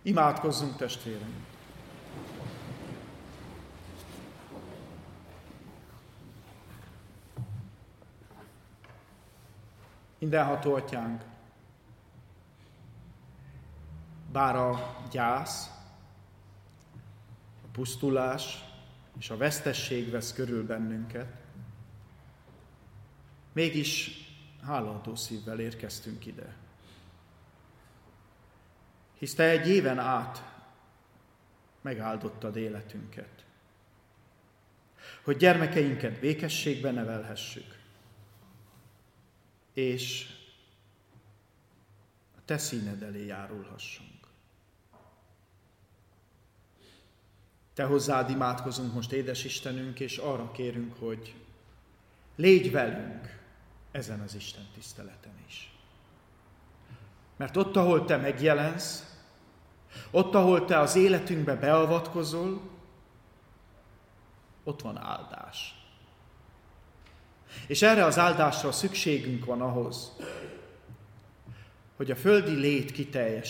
Imádkozzunk, testvéreim! Mindenható Atyánk, bár a gyász, a pusztulás és a vesztesség vesz körül bennünket, mégis hálaadó szívvel érkeztünk ide. Hisz Te egy éven át megáldottad életünket, hogy gyermekeinket békességben nevelhessük, és a Te színed elé járulhassunk. Te hozzád imádkozunk most, édes Istenünk, és arra kérünk, hogy légy velünk ezen az Isten tiszteleten is. Mert ott, ahol Te megjelensz, ott, ahol Te az életünkbe beavatkozol, ott van áldás. És erre az áldásra szükségünk van ahhoz, hogy a földi lét kiteljesedjen.